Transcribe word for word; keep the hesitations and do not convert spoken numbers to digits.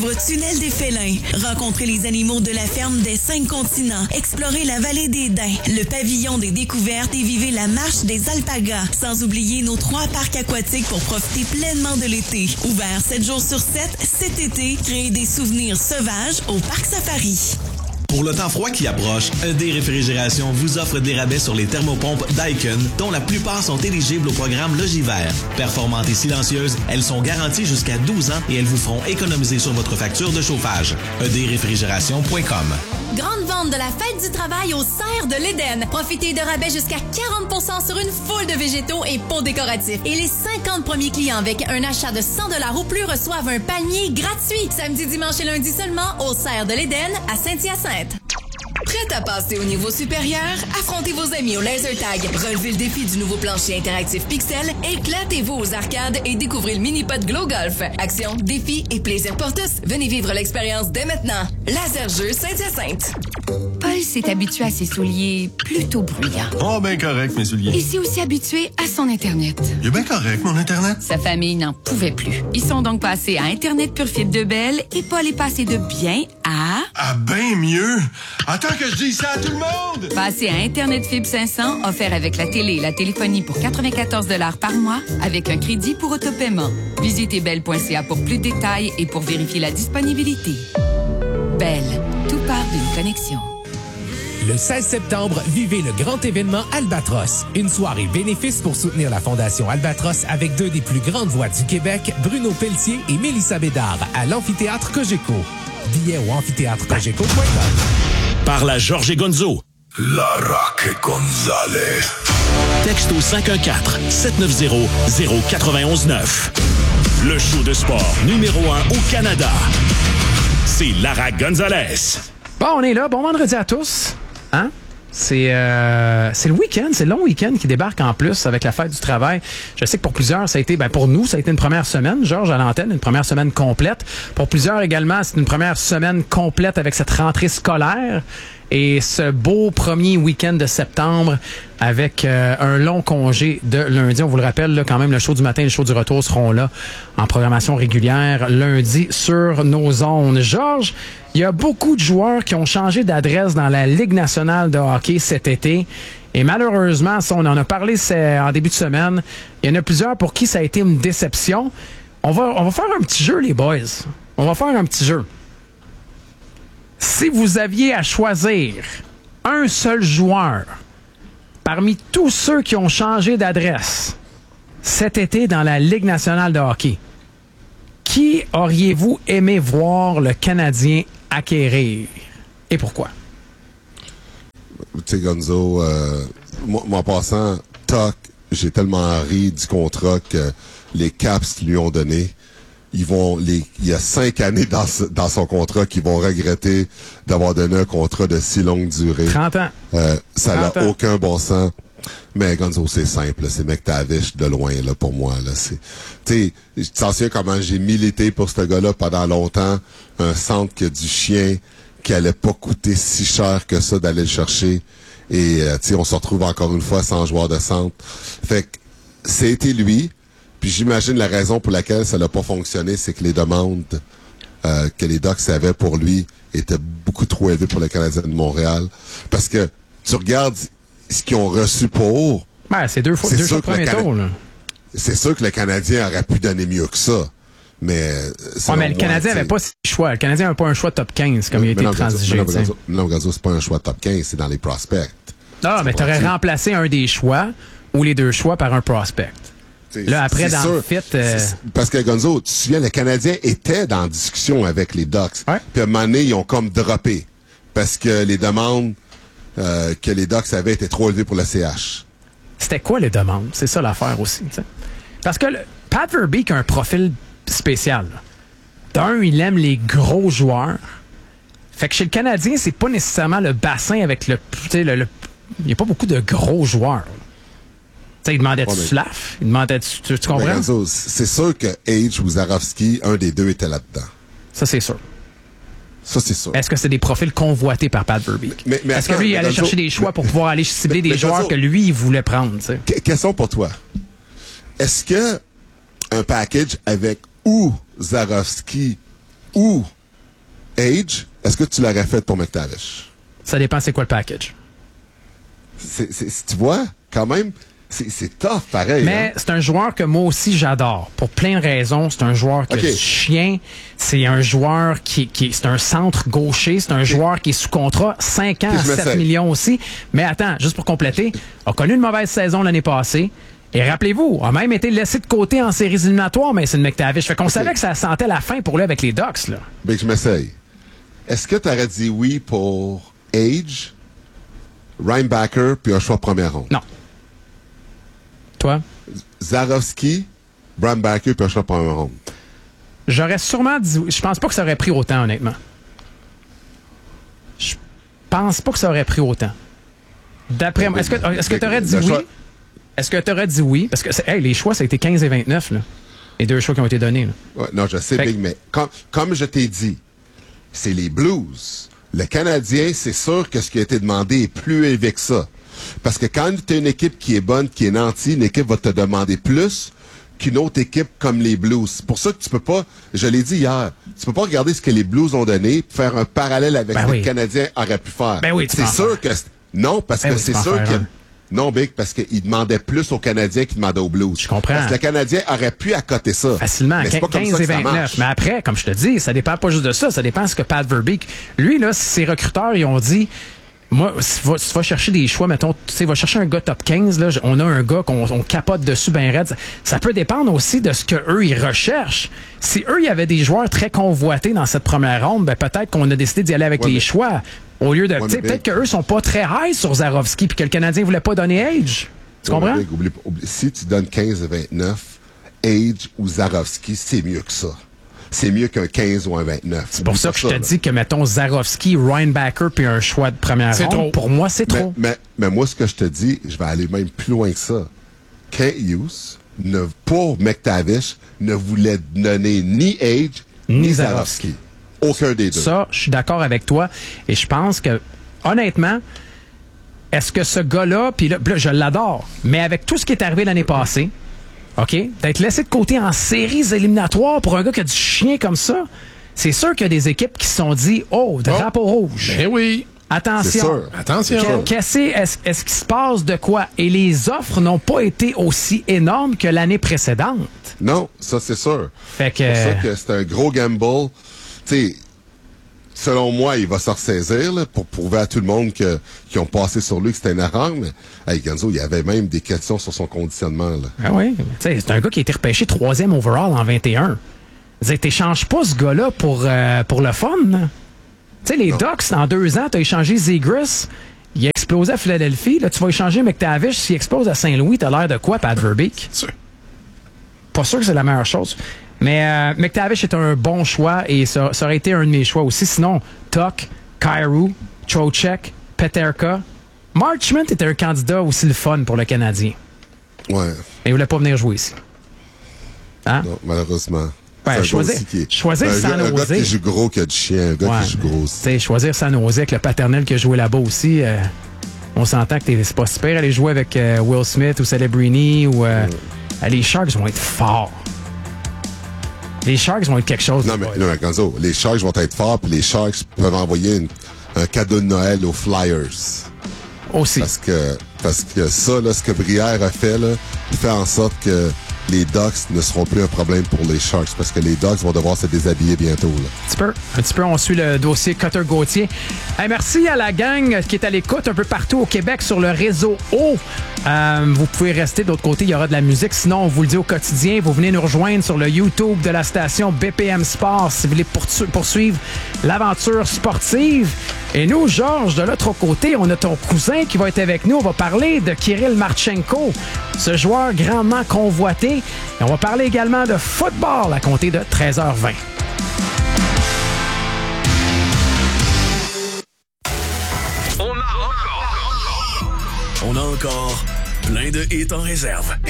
Tunnel des félins. Rencontrez les animaux de la ferme des cinq continents. Explorez la vallée des daims, le pavillon des découvertes et vivez la marche des alpagas. Sans oublier nos trois parcs aquatiques pour profiter pleinement de l'été. Ouvert sept jours sur sept, cet été, créez des souvenirs sauvages au Parc Safari. Pour le temps froid qui approche, E D Réfrigération vous offre des rabais sur les thermopompes Daikin, dont la plupart sont éligibles au programme Logivert. Performantes et silencieuses, elles sont garanties jusqu'à douze ans et elles vous feront économiser sur votre facture de chauffage. E D réfrigération point com. Grande vente de la fête du travail au Serre de l'Éden. Profitez de rabais jusqu'à quarante pour cent sur une foule de végétaux et pots décoratifs. Et les cinquante premiers clients avec un achat de cent dollars ou plus reçoivent un panier gratuit. Samedi, dimanche et lundi seulement au Serre de l'Éden à Saint-Hyacinthe. Prête à passer au niveau supérieur? Affrontez vos amis au laser tag. Relevez le défi du nouveau plancher interactif Pixel. Éclatez-vous aux arcades et découvrez le mini-pod Glow Golf. Action, défi et plaisir pour tous. Venez vivre l'expérience dès maintenant. Laser Jeu Saint-Hyacinthe. Paul s'est habitué à ses souliers plutôt bruyants. Oh, ben correct, mes souliers. Il s'est aussi habitué à son Internet. Il est bien correct, mon Internet. Sa famille n'en pouvait plus. Ils sont donc passés à Internet pure fibre de Bell et Paul est passé de bien à... À bien mieux. Attends que je dise ça à tout le monde. Passé à Internet fibre cinq cents, offert avec la télé et la téléphonie pour quatre-vingt-quatorze dollars par mois, avec un crédit pour autopaiement. Visitez bell point c a pour plus de détails et pour vérifier la disponibilité. Bell, tout part d'une connexion. Le seize septembre, vivez le grand événement Albatros. Une soirée bénéfice pour soutenir la Fondation Albatros avec deux des plus grandes voix du Québec, Bruno Pelletier et Mélissa Bédard, à l'amphithéâtre Cogeco. Billets au amphithéâtre cogeco point com. Par la Jorge Gonzo. La Roque Gonzalez. Texte au cinq un quatre, sept neuf zéro, zéro neuf un neuf. Le show de sport numéro un au Canada. C'est Lara Gonzalez. Bon, on est là. Bon vendredi à tous. Hein? C'est euh, c'est le week-end, c'est le long week-end qui débarque en plus avec la fête du travail. Je sais que pour plusieurs, ça a été, ben pour nous, ça a été une première semaine, Georges, à l'antenne, une première semaine complète. Pour plusieurs également, c'est une première semaine complète avec cette rentrée scolaire et ce beau premier week-end de septembre avec euh, un long congé de lundi. On vous le rappelle, là, quand même, le show du matin et le show du retour seront là en programmation régulière lundi sur nos ondes. Georges, il y a beaucoup de joueurs qui ont changé d'adresse dans la Ligue nationale de hockey cet été. Et malheureusement, ça, on en a parlé en début de semaine, il y en a plusieurs pour qui ça a été une déception. On va, on va faire un petit jeu, les boys. On va faire un petit jeu. Si vous aviez à choisir un seul joueur parmi tous ceux qui ont changé d'adresse cet été dans la Ligue nationale de hockey, qui auriez-vous aimé voir le Canadien acquérir et pourquoi? Tu sais, Gonzo, euh, moi, moi, en passant, Tuck, j'ai tellement ri du contrat que les Caps lui ont donné. Ils vont, les, il y a cinq années dans, ce, dans son contrat qu'ils vont regretter d'avoir donné un contrat de si longue durée. trente ans. Euh, ça n'a trente aucun bon sens. Mais Gonzo, c'est simple, là. C'est McTavish de loin, là, pour moi, là. C'est, tu sais, je t'en souviens comment j'ai milité pour ce gars-là pendant longtemps. Un centre que du chien, qui allait pas coûter si cher que ça d'aller le chercher. Et, euh, tu sais, on se retrouve encore une fois sans joueur de centre. Fait que, c'était lui. Puis j'imagine la raison pour laquelle ça n'a pas fonctionné, c'est que les demandes euh, que les Ducks avaient pour lui étaient beaucoup trop élevées pour le Canadien de Montréal. Parce que tu regardes ce qu'ils ont reçu pour... Ben, c'est deux fois, deux fois le premier tour, là. C'est sûr que le Canadien aurait pu donner mieux que ça. Mais... Ouais, mais le Canadien n'avait pas ce choix. Le Canadien n'avait pas un choix top quinze comme il a été transigé. Non, Gazo, c'est pas un choix top quinze, c'est dans les prospects. Non, mais t'aurais remplacé un des choix ou les deux choix par un prospect. T'sais, là, après, dans sûr, le fit... Euh... Parce que, Gonzo, tu te souviens, le Canadien était dans discussion avec les Ducks. Ouais. Puis à un moment donné, ils ont comme droppé. Parce que les demandes euh, que les Ducks avaient étaient trop élevées pour le C H. C'était quoi les demandes? C'est ça l'affaire aussi. T'sais. Parce que le, Pat Verbeek a un profil spécial. D'un, il aime les gros joueurs. Fait que chez le Canadien, c'est pas nécessairement le bassin avec le... le, le il n'y a pas beaucoup de gros joueurs. T'sais, il demandait du Slav, il demandait du, tu, tu comprends? Ben, c'est sûr que H ou Zarovski, un des deux était là-dedans. Ça, c'est sûr. Ça, c'est sûr. Est-ce que c'est des profils convoités par Pat Verbeek? Mais, mais Est-ce attends, que lui, il allait Gonzo, chercher des choix mais, pour pouvoir aller cibler mais, des mais joueurs Gonzo, que lui, il voulait prendre? T'sais? Question pour toi. Est-ce que un package avec ou Zarovski ou Age, est-ce que tu l'aurais fait pour McTavish? Ça dépend c'est quoi le package. C'est, c'est, tu vois, quand même, c'est, c'est tough, pareil. Mais hein? c'est un joueur que moi aussi j'adore. Pour plein de raisons. C'est un joueur qui okay. a du chien. C'est un joueur qui, qui c'est un centre gaucher. C'est un okay. joueur qui est sous contrat cinq ans à sept millions aussi. Mais attends, juste pour compléter, a connu une mauvaise saison l'année passée. Et rappelez-vous, a même été laissé de côté en séries éliminatoires, mais c'est une McTavish. Fait qu'on okay. savait que ça sentait la fin pour lui avec les Ducks, là. Ben, je m'essaye. Est-ce que tu aurais dit oui pour Age, Reinbacker, puis un choix première ronde? Non. Toi? Zarovski, Reinbacker, puis un choix première ronde. J'aurais sûrement dit oui. Je pense pas que ça aurait pris autant, honnêtement. Je pense pas que ça aurait pris autant. D'après moi, est-ce que est-ce que tu aurais dit oui? Choix... Est-ce que tu aurais dit oui? Parce que hey, les choix, ça a été quinze et vingt-neuf, là. Les deux choix qui ont été donnés. Là. Ouais, non, je sais, fait... Big, mais comme, comme je t'ai dit, c'est les Blues. Le Canadien, c'est sûr que ce qui a été demandé est plus élevé que ça. Parce que quand tu as une équipe qui est bonne, qui est nantie, une équipe va te demander plus qu'une autre équipe comme les Blues. C'est pour ça que tu peux pas, je l'ai dit hier, tu peux pas regarder ce que les Blues ont donné et faire un parallèle avec ben ce oui. que le Canadien aurait pu faire. Ben oui, c'est sûr que... Non, parce ben que oui, c'est sûr que... Non, Big, parce qu'il demandait plus aux Canadiens qu'il demandait aux Blues. Je comprends. Parce que le Canadien aurait pu accoter ça. Facilement, quinze et vingt-neuf. Mais après, comme je te dis, ça dépend pas juste de ça. Ça dépend de ce que Pat Verbeek... Lui, là, ses recruteurs, ils ont dit... Moi, si tu vas, si tu vas chercher des choix, mettons, tu sais, va chercher un gars top quinze, là, on a un gars qu'on on capote dessus ben raide. Ça, ça peut dépendre aussi de ce qu'eux, ils recherchent. Si eux, il y avait des joueurs très convoités dans cette première ronde, ben peut-être qu'on a décidé d'y aller avec ouais, les mais... choix. Au lieu de, ouais, tu sais, peut-être qu'eux sont pas très high sur Zarovski puis que le Canadien voulait pas donner Age. Tu ouais, comprends? Mais, oublie, oublie, si tu donnes quinze et vingt-neuf, Age ou Zarovski, c'est mieux que ça. C'est mieux qu'un quinze ou un vingt-neuf. C'est pour ça que je te dis que, mettons, Zarovski, Reinbacker puis un choix de première ronde, trop. Pour moi, c'est mais, trop. Mais, mais moi, ce que je te dis, je vais aller même plus loin que ça. Kent Hughes, ne, pour McTavish, ne voulait donner ni Age, ni, ni Zarovski. Aucun des deux. Ça, je suis d'accord avec toi. Et je pense que, honnêtement, est-ce que ce gars-là, puis là, là, je l'adore, mais avec tout ce qui est arrivé l'année passée, OK? D'être laissé de côté en séries éliminatoires pour un gars qui a du chien comme ça, c'est sûr qu'il y a des équipes qui se sont dit « Oh, drapeau oh, rouge! » Ben oui! Attention! C'est sûr. Attention! Qu'est-ce est-ce, est-ce qu'il se passe de quoi? Et les offres n'ont pas été aussi énormes que l'année précédente. Non, ça c'est sûr. Fait que... C'est pour ça que c'est un gros gamble. Tu sais, selon moi, il va se ressaisir là, pour prouver à tout le monde que, qu'ils ont passé sur lui que c'était une erreur. Mais hey, Gonzo, il y avait même des questions sur son conditionnement. Là. Ah oui, c'est un gars qui a été repêché troisième overall en vingt et un. Tu t'échanges pas ce gars-là pour, euh, pour le fun. Tu sais, les non. Ducks, en deux ans, tu as échangé Zegras. Il a explosé à Philadelphie. Là, tu vas échanger McTavish. S'il explose à Saint-Louis, t'as l'air de quoi, Pat Verbeek? Pas sûr que c'est la meilleure chose. Mais euh, McTavish est un bon choix et ça, ça aurait été un de mes choix aussi. Sinon, Tuck, Kyrou, Trocheck, Peterka. Marchment était un candidat aussi le fun pour le Canadien. Ouais. Mais il voulait pas venir jouer ici. Hein? Non, malheureusement. Ben, choisir est... choisir ben, San Jose. Un gars qui joue gros, qui a du chien. Un gars ouais, qui joue gros aussi. T'sais, choisir San Jose avec le paternel qui a joué là-bas aussi. Euh, on s'entend que t'es, c'est pas super aller jouer avec euh, Will Smith ou Celebrini ou... Euh, ouais. Les Sharks vont être forts. Les Sharks vont être quelque chose. Non, mais, non, mais Gonzo, les Sharks vont être forts, puis les Sharks peuvent envoyer une, un cadeau de Noël aux Flyers. Aussi. Parce que, parce que ça, là, ce que Brière a fait, là, il fait en sorte que les Ducks ne seront plus un problème pour les Sharks, parce que les Ducks vont devoir se déshabiller bientôt. Là. Un petit peu. Un petit peu, on suit le dossier Cutter-Gauthier. Hey, merci à la gang qui est à l'écoute un peu partout au Québec sur le réseau O. Euh, vous pouvez rester de l'autre côté, il y aura de la musique. Sinon, on vous le dit au quotidien, vous venez nous rejoindre sur le YouTube de la station B P M Sport si vous voulez poursuivre l'aventure sportive. Et nous, Georges, de l'autre côté, on a ton cousin qui va être avec nous. On va parler de Kirill Marchenko, ce joueur grandement convoité. Et on va parler également de football à compter de treize heures vingt. On a encore... On a encore plein de hits en réserve.